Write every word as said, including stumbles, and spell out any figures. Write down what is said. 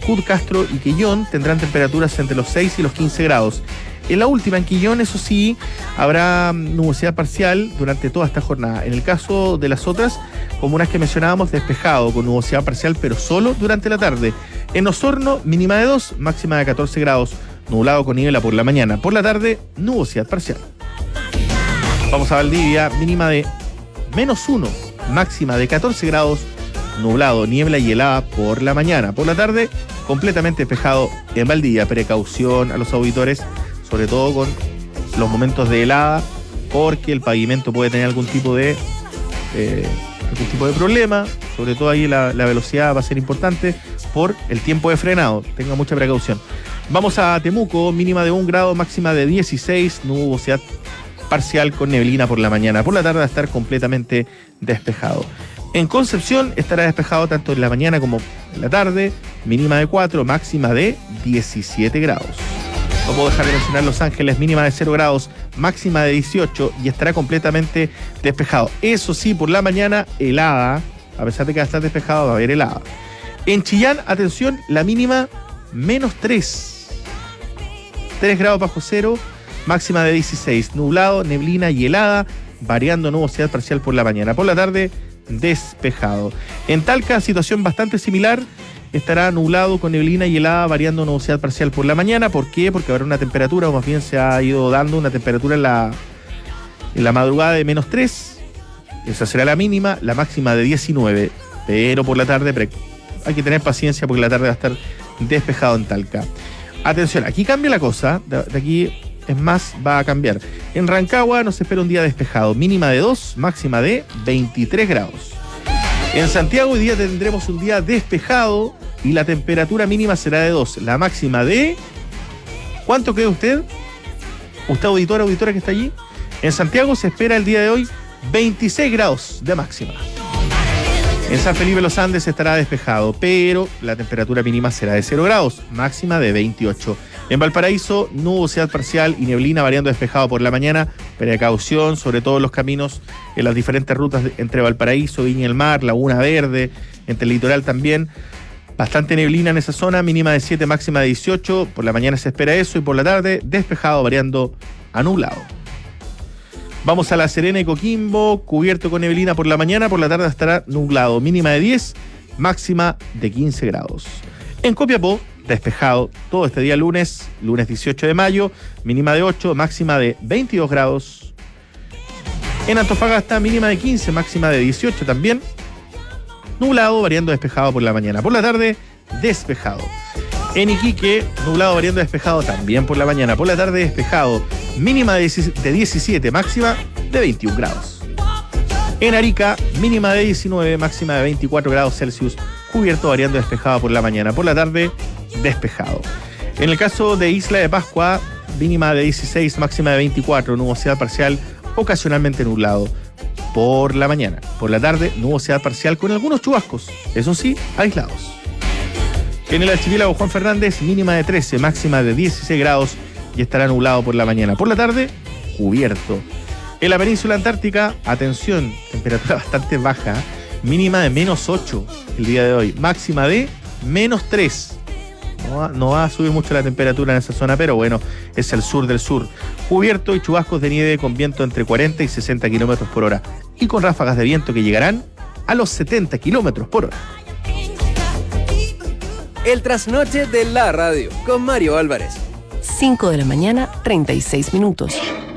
Chubut, Castro y Quillón tendrán temperaturas entre los seis y los quince grados. En la última, en Quillón, eso sí, habrá nubosidad parcial durante toda esta jornada. En el caso de las otras comunas que mencionábamos, despejado con nubosidad parcial, pero solo durante la tarde. En Osorno, mínima de dos, máxima de catorce grados, nublado con niebla por la mañana. Por la tarde, nubosidad parcial. Vamos a Valdivia, mínima de menos uno, máxima de catorce grados, nublado, niebla y helada por la mañana. Por la tarde, completamente despejado en Valdivia. Precaución a los auditores, sobre todo con los momentos de helada, porque el pavimento puede tener algún tipo de eh, algún tipo de problema. Sobre todo ahí la, la velocidad va a ser importante por el tiempo de frenado. Tenga mucha precaución. Vamos a Temuco, mínima de un grado, máxima de dieciséis, nubosidad parcial con neblina por la mañana. Por la tarde va a estar completamente despejado. En Concepción estará despejado tanto en la mañana como en la tarde, mínima de cuatro, máxima de diecisiete grados. No puedo dejar de mencionar Los Ángeles, mínima de cero grados, máxima de dieciocho y estará completamente despejado. Eso sí, por la mañana, helada. A pesar de que va a estar despejado, va a haber helada. En Chillán, atención, la mínima menos tres. tres grados bajo cero, máxima de dieciséis. Nublado, neblina y helada, variando nubosidad parcial por la mañana. Por la tarde, despejado. En Talca, situación bastante similar. Estará nublado con neblina y helada, variando nubosidad parcial por la mañana. ¿Por qué? Porque habrá una temperatura, o más bien se ha ido dando una temperatura en la, en la madrugada de menos tres. Esa será la mínima, la máxima de diecinueve. Pero por la tarde pre- hay que tener paciencia porque la tarde va a estar despejado en Talca. Atención, aquí cambia la cosa. De, de aquí es más, va a cambiar. En Rancagua nos espera un día despejado. Mínima de dos, máxima de veintitrés grados. En Santiago hoy día tendremos un día despejado y la temperatura mínima será de dos. La máxima de... ¿Cuánto cree usted? ¿Usted auditora, auditora que está allí? En Santiago se espera el día de hoy veintiséis grados de máxima. En San Felipe Los Andes estará despejado, pero la temperatura mínima será de cero grados, máxima de veintiocho. En Valparaíso, nubosidad parcial y neblina variando despejado por la mañana. Precaución, sobre todo en los caminos en las diferentes rutas de, entre Valparaíso, Viña del Mar, Laguna Verde, entre el litoral también. Bastante neblina en esa zona, mínima de siete, máxima de dieciocho. Por la mañana se espera eso y por la tarde despejado variando a nublado. Vamos a La Serena y Coquimbo, cubierto con neblina por la mañana, por la tarde estará nublado, mínima de diez, máxima de quince grados. En Copiapó, despejado todo este día lunes, lunes dieciocho de mayo, mínima de ocho, máxima de veintidós grados. En Antofagasta, mínima de quince, máxima de dieciocho también. Nublado, variando despejado por la mañana. Por la tarde, despejado. En Iquique, nublado, variando despejado también por la mañana. Por la tarde, despejado. Mínima de diecisiete, máxima de veintiún grados. En Arica, mínima de diecinueve, máxima de veinticuatro grados Celsius. Cubierto, variando despejado por la mañana. Por la tarde, despejado. En el caso de Isla de Pascua, mínima de dieciséis, máxima de veinticuatro. Nubosidad parcial, ocasionalmente nublado. Por la mañana. Por la tarde, nubosidad parcial con algunos chubascos. Eso sí, aislados. En el archipiélago Juan Fernández, mínima de trece, máxima de dieciséis grados y estará nublado por la mañana. Por la tarde, cubierto. En la península antártica, atención, temperatura bastante baja, mínima de menos ocho el día de hoy, máxima de menos tres. No va, no va a subir mucho la temperatura en esa zona, pero bueno, es el sur del sur. Cubierto y chubascos de nieve con viento entre cuarenta y sesenta kilómetros por hora y con ráfagas de viento que llegarán a los setenta kilómetros por hora. El trasnoche de la radio con Mario Álvarez. cinco de la mañana, treinta y seis minutos.